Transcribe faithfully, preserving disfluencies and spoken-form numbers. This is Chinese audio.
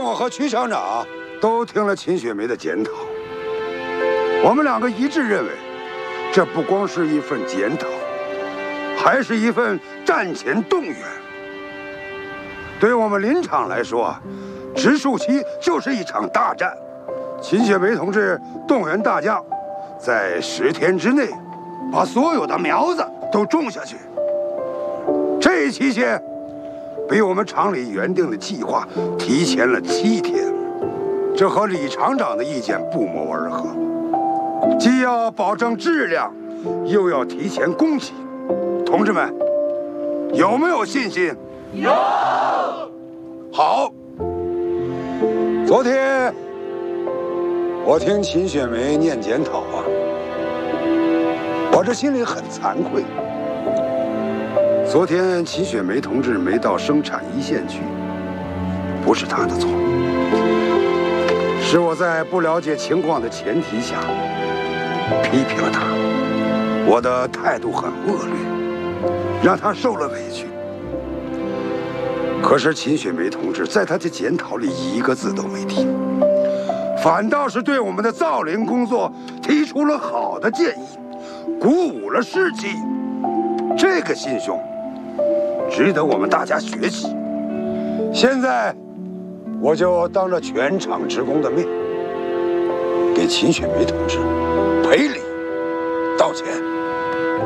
我和曲厂长都听了秦雪梅的检讨，我们两个一致认为，这不光是一份检讨，还是一份战前动员。对我们林场来说，植树期就是一场大战。秦雪梅同志动员大家，在十天之内，把所有的苗子都种下去。这一期间，比我们厂里原定的计划提前了七天，这和李厂长的意见不谋而合。既要保证质量，又要提前供给。同志们，有没有信心？ 有。 好。昨天我听秦雪梅念检讨啊，我这心里很惭愧。昨天秦雪梅同志没到生产一线去，不是她的错，是我在不了解情况的前提下批评了她，我的态度很恶劣，让她受了委屈。可是秦雪梅同志在她的检讨里一个字都没提，反倒是对我们的造林工作提出了好的建议，鼓舞了士气。这个心胸值得我们大家学习。现在，我就当着全厂职工的面，给秦雪梅同志赔礼道歉。